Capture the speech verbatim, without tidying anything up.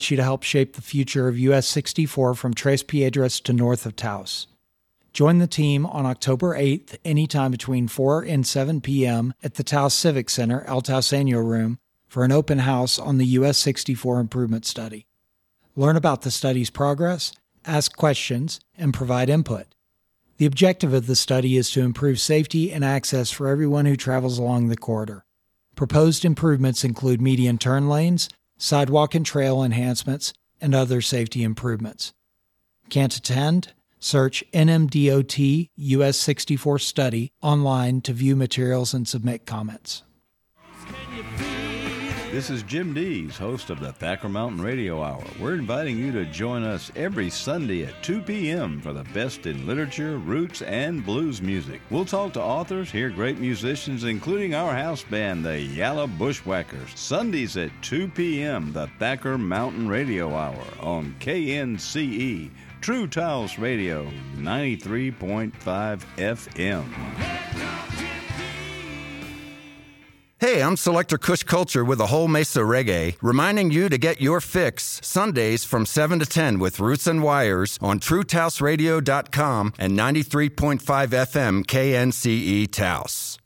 you to help shape the future of U S sixty-four from Tres Piedras to north of Taos. Join the team on October eighth, anytime between four and seven p.m. at the Taos Civic Center, El Tauseño Room, for an open house on the U S sixty-four Improvement Study. Learn about the study's progress, ask questions, and provide input. The objective of the study is to improve safety and access for everyone who travels along the corridor. Proposed improvements include median turn lanes, sidewalk and trail enhancements, and other safety improvements. Can't attend? Search N M D O T U S sixty-four Study online to view materials and submit comments. This is Jim Dees, host of the Thacker Mountain Radio Hour. We're inviting you to join us every Sunday at two p.m. for the best in literature, roots, and blues music. We'll talk to authors, hear great musicians, including our house band, the Yalla Bushwhackers. Sundays at two p.m., the Thacker Mountain Radio Hour on K N C E, True Taos Radio, ninety-three point five F M. Hey, I'm Selector Kush Culture with the Whole Mesa Reggae, reminding you to get your fix Sundays from seven to ten with Roots and Wires on True Taos Radio dot com and ninety-three point five F M K N C E Taos.